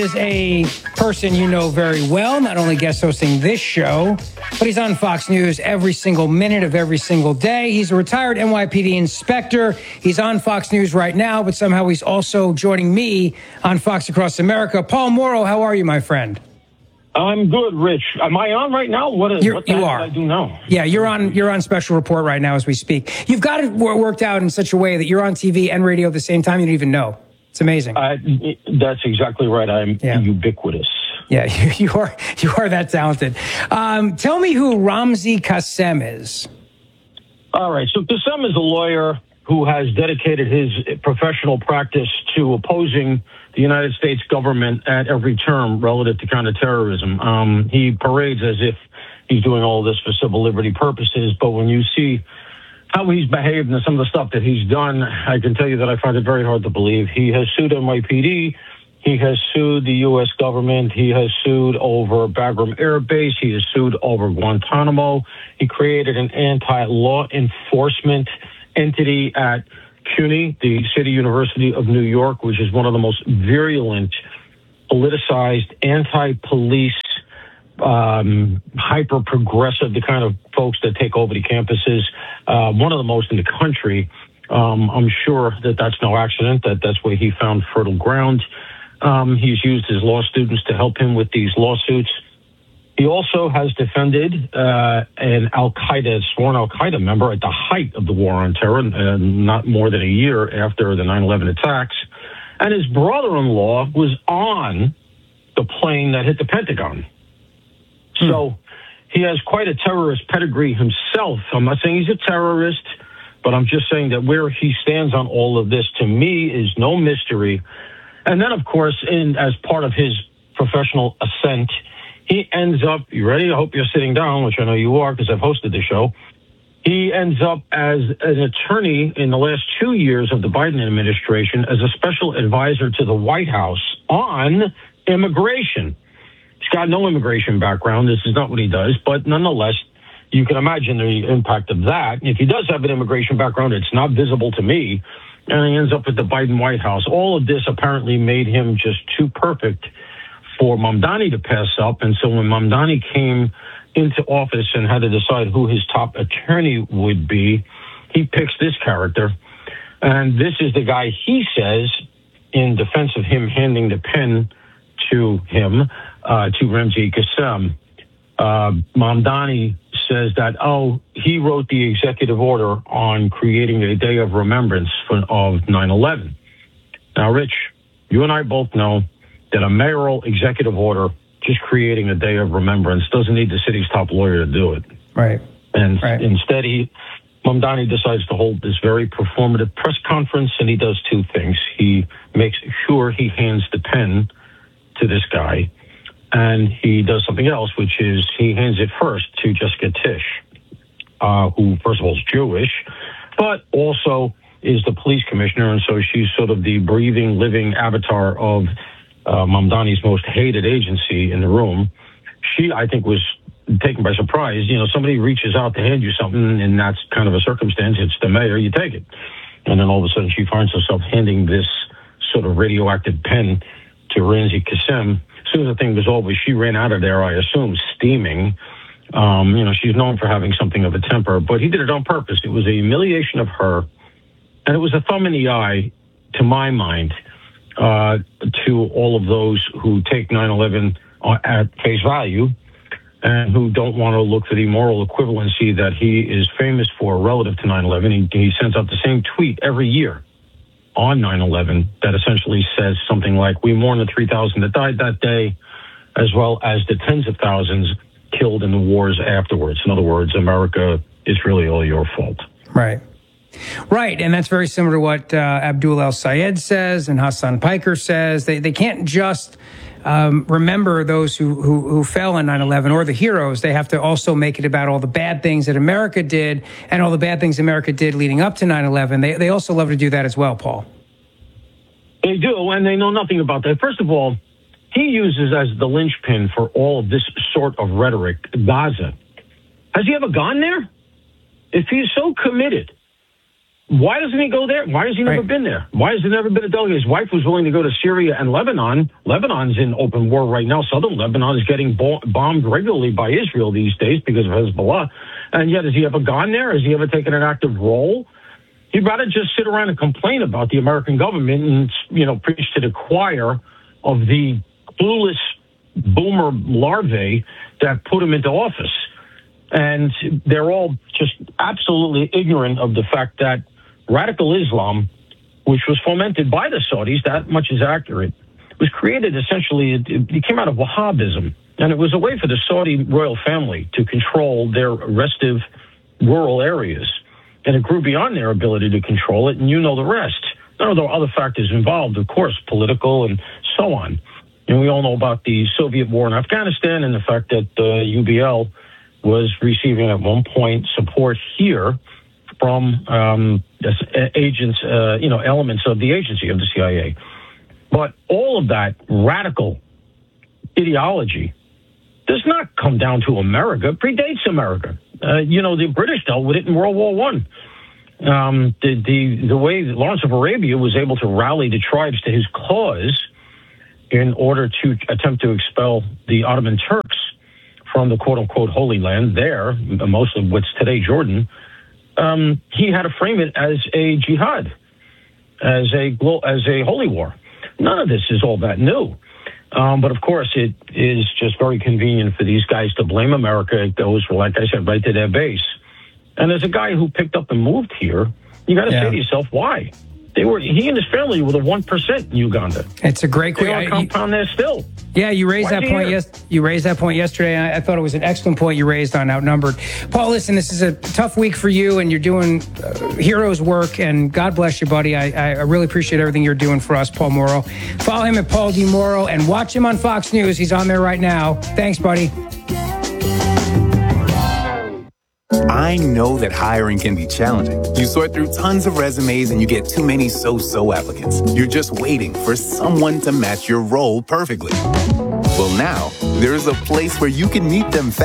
is a person you know very well, not only guest hosting this show, but he's on Fox News every single minute of every single day. He's a retired NYPD inspector. He's on Fox News right now, but somehow he's also joining me on Fox Across America. Paul Mauro, how are you, my friend? I'm good, Rich. Am I on right now? What the heck did I do now? Yeah, you're on special report right now as we speak. You've got it worked out in such a way that you're on TV and radio at the same time. You don't even know. It's amazing. That's exactly right. I'm ubiquitous. Yeah, you are that talented. Tell me who Ramzi Kassem is. All right. So Kassem is a lawyer who has dedicated his professional practice to opposing the United States government at every turn relative to counterterrorism. He parades as if he's doing all this for civil liberty purposes, but when you see how he's behaved and some of the stuff that he's done, I can tell you that I find it very hard to believe. He has sued NYPD. He has sued the U.S. government. He has sued over Bagram Air Base. He has sued over Guantanamo. He created an anti-law enforcement entity at CUNY, the City University of New York, which is one of the most virulent, politicized, anti-police, hyper-progressive, the kind of folks that take over the campuses, one of the most in the country. I'm sure that that's no accident, that's where he found fertile ground. He's used his law students to help him with these lawsuits. He also has defended an sworn Al-Qaeda member at the height of the war on terror, not more than a year after the 9/11 attacks. And his brother-in-law was on the plane that hit the Pentagon. So he has quite a terrorist pedigree himself. I'm not saying he's a terrorist, but I'm just saying that where he stands on all of this, to me, is no mystery. And then, of course, as part of his professional ascent, he ends up, you ready? I hope you're sitting down, which I know you are because I've hosted the show. He ends up as an attorney in the last 2 years of the Biden administration as a special advisor to the White House on immigration. He's got no immigration background. This is not what he does. But nonetheless, you can imagine the impact of that. If he does have an immigration background, it's not visible to me. And he ends up at the Biden White House. All of this apparently made him just too perfect for Mamdani to pass up. And so when Mamdani came into office and had to decide who his top attorney would be, he picks this character. And this is the guy he says, in defense of him handing the pen to him, to Ramzi Kassem, Mamdani says that, he wrote the executive order on creating a day of remembrance of 9/11. Now, Rich, you and I both know that a mayoral executive order just creating a day of remembrance doesn't need the city's top lawyer to do it. Right. And instead, Mamdani decides to hold this very performative press conference, and he does two things. He makes sure he hands the pen to this guy, and he does something else, which is he hands it first to Jessica Tisch, who, first of all, is Jewish, but also is the police commissioner, and so she's sort of the breathing, living avatar of Mamdani's most hated agency in the room. She, I think, was taken by surprise. You know, somebody reaches out to hand you something, and that's kind of a circumstance. It's the mayor, you take it. And then all of a sudden she finds herself handing this sort of radioactive pen to Ramzi Kassem. As soon as the thing was over, she ran out of there, I assume, steaming. She's known for having something of a temper, but he did it on purpose. It was a humiliation of her, and it was a thumb in the eye, to my mind, to all of those who take 9/11 at face value and who don't want to look for the moral equivalency that he is famous for relative to 9/11. He sends out the same tweet every year on 9/11 that essentially says something like, we mourn the 3,000 that died that day, as well as the tens of thousands killed in the wars afterwards. In other words, America, it's really all your fault. Right. Right, and that's very similar to what Abdul El-Sayed says and Hassan Piker says. They can't just remember those who fell in 9/11 or the heroes. They have to also make it about all the bad things that America did and all the bad things America did leading up to 9/11. They also love to do that as well, Paul. They do, and they know nothing about that. First of all, he uses as the linchpin for all of this sort of rhetoric Gaza. Has he ever gone there? If he's so committed, why doesn't he go there? Why has he never been there? Why has he never been a delegate? His wife was willing to go to Syria and Lebanon. Lebanon's in open war right now. Southern Lebanon is getting bombed regularly by Israel these days because of Hezbollah. And yet, has he ever gone there? Has he ever taken an active role? He'd rather just sit around and complain about the American government and, preach to the choir of the clueless boomer larvae that put him into office. And they're all just absolutely ignorant of the fact that radical Islam, which was fomented by the Saudis, that much is accurate, was created essentially, it came out of Wahhabism. And it was a way for the Saudi royal family to control their restive rural areas. And it grew beyond their ability to control it, and you know the rest. There are other factors involved, of course, political and so on. And we all know about the Soviet war in Afghanistan and the fact that UBL was receiving at one point support here from agents, elements of the agency of the CIA. But all of that radical ideology does not come down to America. It predates America. The British dealt with it in World War I. The way that Lawrence of Arabia was able to rally the tribes to his cause in order to attempt to expel the Ottoman Turks from the quote-unquote Holy Land there, most of what's today Jordan, he had to frame it as a jihad, as a holy war. None of this is all that new. But, of course, it is just very convenient for these guys to blame America. It goes, like I said, right to their base. And as a guy who picked up and moved here, you got to say to yourself, why? He and his family were the 1% in Uganda. It's a great question. They are compound there still. Yeah, you raised that point. You raised that point yesterday. And I thought it was an excellent point you raised on outnumbered. Paul, listen, this is a tough week for you, and you're doing heroes work. And God bless you, buddy. I really appreciate everything you're doing for us, Paul Mauro. Follow him at Paul D. Mauro and watch him on Fox News. He's on there right now. Thanks, buddy. I know that hiring can be challenging. You sort through tons of resumes and you get too many so-so applicants. You're just waiting for someone to match your role perfectly. Well, now there's a place where you can meet them fast.